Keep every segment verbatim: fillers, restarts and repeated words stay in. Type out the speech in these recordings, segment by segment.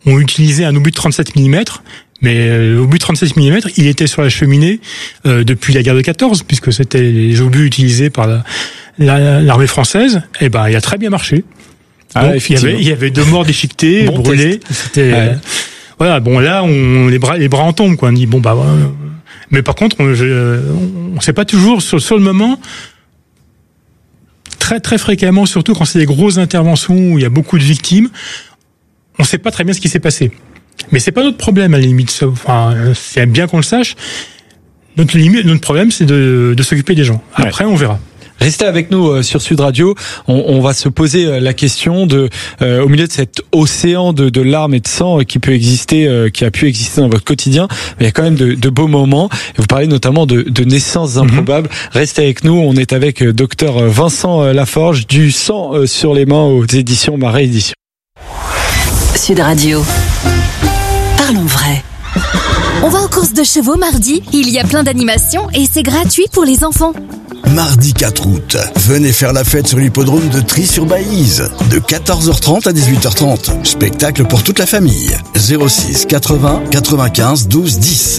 ont utilisé un obus de trente-sept millimètres. Mais l'obus de trente-sept millimètres, il était sur la cheminée euh, depuis la guerre de quatorze, puisque c'était les obus utilisés par la, la, l'armée française. Et ben, il a très bien marché. Ah, donc, il y avait, il y avait deux morts déchiquetés, bon brûlés. Test. C'était ouais. euh, voilà. Bon, là, on les bras, les bras en tombent, quoi. On dit bon bah. Voilà. Mais par contre, on, je, on sait pas toujours sur, sur le moment. Très très fréquemment, surtout quand c'est des grosses interventions où il y a beaucoup de victimes, on sait pas très bien ce qui s'est passé. Mais c'est pas notre problème à la limite. Enfin, c'est bien qu'on le sache. Notre limite, notre problème, c'est de, de s'occuper des gens. Après, ouais. on verra. Restez avec nous euh, sur Sud Radio. On, on va se poser euh, la question de, euh, au milieu de cet océan de, de larmes et de sang euh, qui peut exister, euh, qui a pu exister dans votre quotidien. Mais il y a quand même de, de beaux moments. Et vous parlez notamment de, de naissances improbables. Mm-hmm. Restez avec nous. On est avec euh, docteur Vincent euh, Laforge du sang euh, sur les mains aux éditions Marais Éditions. Sud Radio. Parlons vrai. On va aux courses de chevaux mardi. Il y a plein d'animations et c'est gratuit pour les enfants. Mardi quatre août, venez faire la fête sur l'hippodrome de Trie-sur-Baïse. De quatorze heures trente à dix-huit heures trente. Spectacle pour toute la famille. zéro six quatre-vingts quatre-vingt-quinze douze dix.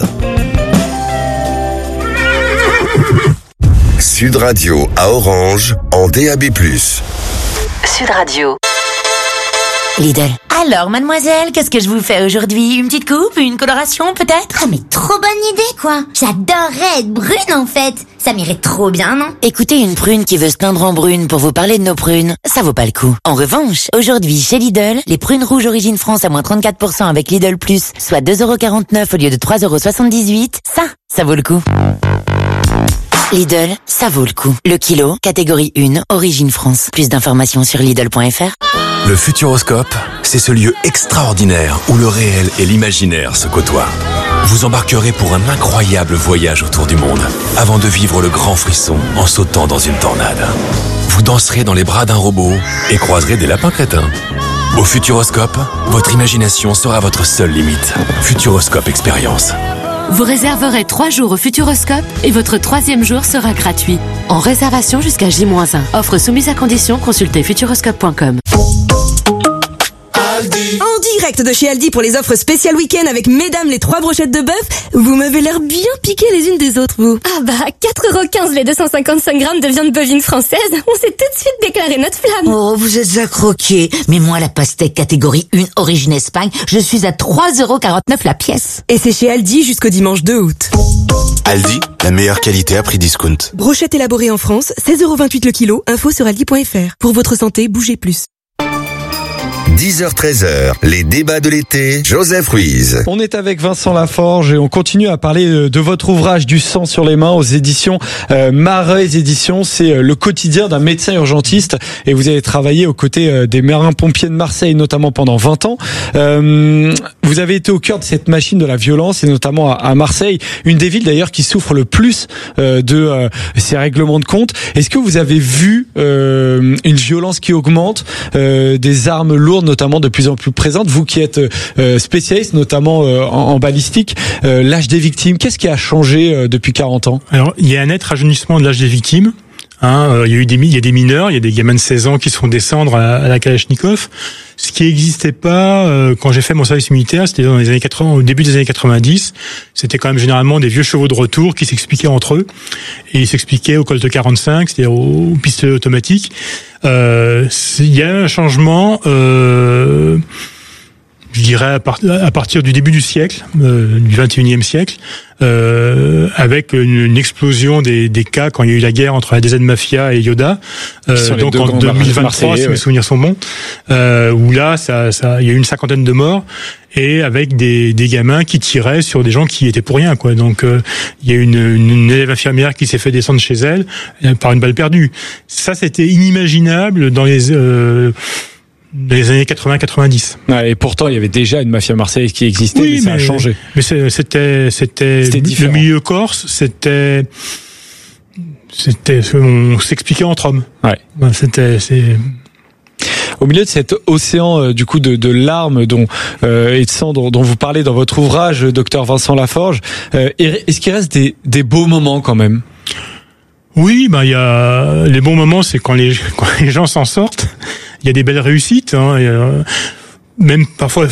Sud Radio à Orange en D A B plus. Sud Radio. Lidl. Alors, mademoiselle, qu'est-ce que je vous fais aujourd'hui? Une petite coupe? Une coloration, peut-être? Ah, mais trop bonne idée, quoi. J'adorerais être brune, en fait. Ça m'irait trop bien, non? Écoutez, une prune qui veut se teindre en brune pour vous parler de nos prunes, ça vaut pas le coup. En revanche, aujourd'hui, chez Lidl, les prunes rouges Origine France à moins trente-quatre pour cent avec Lidl Plus, soit deux euros quarante-neuf au lieu de trois euros soixante-dix-huit, ça, ça vaut le coup. Lidl, ça vaut le coup. Le kilo, catégorie un, Origine France. Plus d'informations sur Lidl point F R. Le Futuroscope, c'est ce lieu extraordinaire où le réel et l'imaginaire se côtoient. Vous embarquerez pour un incroyable voyage autour du monde, avant de vivre le grand frisson en sautant dans une tornade. Vous danserez dans les bras d'un robot et croiserez des lapins crétins. Au Futuroscope, votre imagination sera votre seule limite. Futuroscope Expérience. Vous réserverez trois jours au Futuroscope et votre troisième jour sera gratuit. En réservation jusqu'à J moins un. Offre soumise à condition, consultez futuroscope point com. En direct de chez Aldi pour les offres spéciales week-end avec mesdames les trois brochettes de bœuf. Vous m'avez l'air bien piquées les unes des autres, vous. Ah bah, quatre euros quinze les deux cent cinquante-cinq grammes de viande bovine française. On s'est tout de suite déclaré notre flamme. Oh, vous êtes à croquer. Mais moi, la pastèque catégorie un Origine Espagne, je suis à trois euros quarante-neuf la pièce. Et c'est chez Aldi jusqu'au dimanche deux août. Aldi, la meilleure qualité à prix discount. Brochette élaborée en France, seize euros vingt-huit le kilo. Info sur aldi point F R. Pour votre santé, bougez plus. dix heures treize heures, les débats de l'été, Joseph Ruiz. On est avec Vincent Laforge et on continue à parler de votre ouvrage Du sang sur les mains aux éditions euh, Marais Éditions. C'est le quotidien d'un médecin urgentiste et vous avez travaillé aux côtés des marins-pompiers de Marseille, notamment pendant vingt ans. Euh, vous avez été au cœur de cette machine de la violence et notamment à, à Marseille, une des villes d'ailleurs qui souffre le plus euh, de euh, ces règlements de compte. Est-ce que vous avez vu euh, une violence qui augmente, euh, des armes lourdes notamment de plus en plus présente, vous qui êtes euh, spécialiste notamment euh, en, en balistique, euh, l'âge des victimes, qu'est-ce qui a changé euh, depuis quarante ans? Alors, il y a un net rajeunissement de l'âge des victimes. Hein, euh, il y a eu des, il y a des mineurs, il y a des gamins de seize ans qui se font descendre à, à la Kalachnikov. Ce qui n'existait pas euh, quand j'ai fait mon service militaire, c'était dans les années quatre-vingts, au début des années quatre-vingt-dix. C'était quand même généralement des vieux chevaux de retour qui s'expliquaient entre eux. Et ils s'expliquaient au Colt quarante-cinq, c'est-à-dire au, au pistolet automatique. Euh, il y a un changement, euh, je dirais à, part, à partir du début du siècle, euh, du vingt et unième siècle, euh, avec une, une explosion des, des cas quand il y a eu la guerre entre la D Z Mafia et Yoda, euh, donc en deux mille vingt-trois, si ouais. mes souvenirs sont bons, euh, où là, ça, ça, il y a eu une cinquantaine de morts. Et avec des, des gamins qui tiraient sur des gens qui étaient pour rien, quoi. Donc euh, il y a une, une, une élève infirmière qui s'est fait descendre chez elle par une balle perdue. Ça, c'était inimaginable dans les euh, dans les années quatre-vingts quatre-vingt-dix. Ouais, et pourtant, il y avait déjà une mafia marseillaise qui existait, oui, mais ça mais, a changé. Mais c'était c'était, c'était le milieu corse, c'était c'était on s'expliquait entre hommes. Ouais. C'était c'est Au milieu de cet océan euh, du coup de, de larmes dont, euh, et de sang dont, dont vous parlez dans votre ouvrage, docteur Vincent Laforge, euh, est-ce qu'il reste des, des beaux moments quand même? Oui, bah il y a les bons moments, c'est quand les quand les gens s'en sortent. Il y a des belles réussites, hein, et, euh, même parfois